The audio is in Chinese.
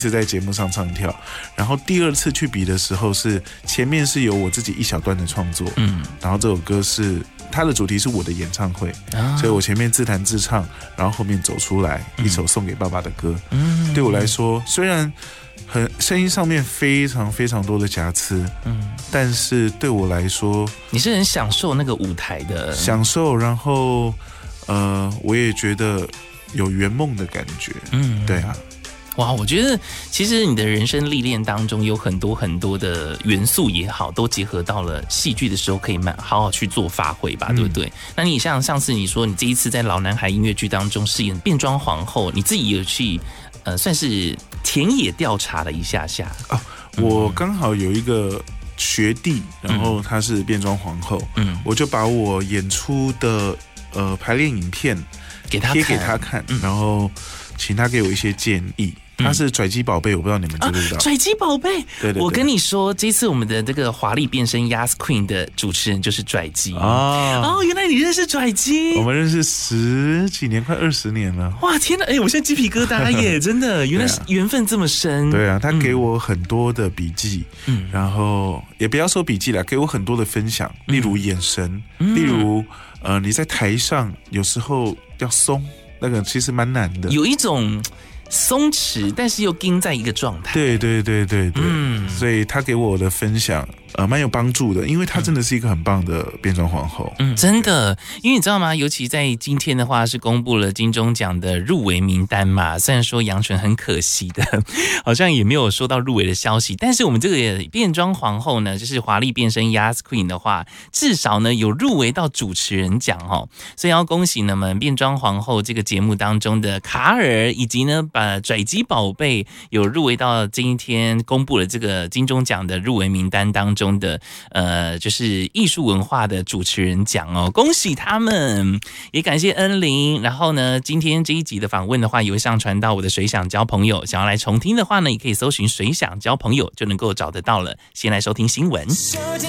是在节目上唱跳，然后第二次去比的时候是前面是有我自己一小段的创作，然后这首歌是它的主题是我的演唱会，所以我前面自弹自唱，然后后面走出来一首送给爸爸的歌。对我来说，虽然声音上面非常非常多的瑕疵，但是对我来说， 你是很享受那个舞台的享受，然后我也觉得有圆梦的感觉，对啊。 哇，我觉得其实你的人生历练当中有很多很多的元素也好，都结合到了戏剧的时候，可以好好去做发挥吧，对不对？那你像上次你说你这一次在老男孩音乐剧当中饰演变装皇后，你自己有去算是田野调查了一下下我刚好有一个学弟，然后他是变装皇后，我就把我演出的排练影片贴给他看，然后请他给我一些建议。他是拽鸡宝贝，我不知道你们知不知道。 拽鸡宝贝， 对， 我跟你说，这次我们的这个华丽变身 Yas Queen 的主持人就是拽鸡哦，原来你认识拽鸡， 我们认识10几年，快20年了。 哇，天哪，我现在鸡皮疙瘩耶，真的，原来缘分这么深。 对啊，他给我很多的笔记，然后也不要说笔记啦，给我很多的分享，例如眼神，例如你在台上有时候要松，那个其实蛮难的， 有一种松弛，但是又盯在一个状态。 对，所以他给我的分享蛮有帮助的，因为他真的是一个很棒的变装皇后。 真的，因为你知道吗？尤其在今天的话，是公布了金钟奖的入围名单嘛。虽然说杨纯很可惜的，好像也没有收到入围的消息，但是我们这个变装皇后呢，就是华丽变身 Yas Queen 的话，至少呢有入围到主持人奖哦。所以要恭喜呢们变装皇后这个节目当中的卡尔，以及呢拽鸡宝贝有入围到今天公布了这个金钟奖的入围名单当中的就是艺术文化的主持人奖哦，恭喜他们，也感谢恩玲。然后呢，今天这一集的访问的话，也会上传到我的水想交朋友，想要来重听的话呢，也可以搜寻水想交朋友就能够找得到了。先来收听新闻。